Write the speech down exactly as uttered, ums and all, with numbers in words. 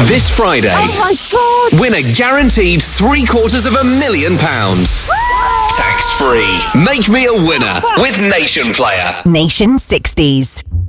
This Friday, Oh my God! win a guaranteed three quarters of a million pounds. Tax free. Make me a winner with Nation Player. Nation sixties.